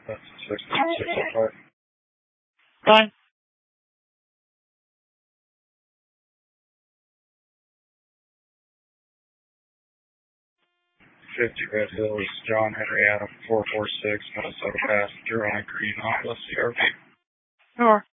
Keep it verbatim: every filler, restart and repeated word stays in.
That's six, six oh five. Fine. fifty Red Hills, John Henry Adam, four four six, Minnesota passenger on a green Honda C R V. Sure.